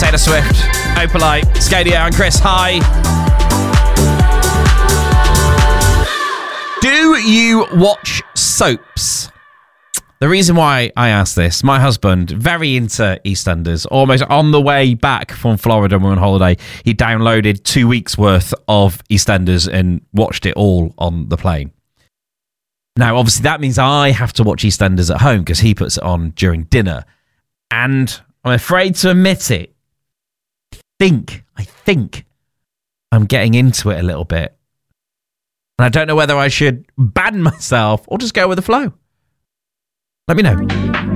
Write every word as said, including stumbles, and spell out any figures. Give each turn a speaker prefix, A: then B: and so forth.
A: Taylor Swift, Opalite, Scadia and Chris. Hi. Do you watch soaps? The reason why I ask this, my husband, very into EastEnders, almost on the way back from Florida when we were on holiday, he downloaded two weeks worth of EastEnders and watched it all on the plane. Now, obviously, that means I have to watch EastEnders at home because he puts it on during dinner. And I'm afraid to admit it, I think, I think I'm getting into it a little bit. And I don't know whether I should ban myself or just go with the flow. Let me know.